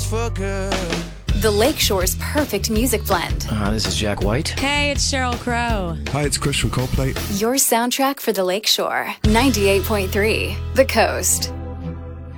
for good. The Lakeshore's perfect music blend. This is Jack White. Hey, it's Sheryl Crow. Hi, it's Chris from Coldplay. Your soundtrack for the Lakeshore. 98.3 The Coast.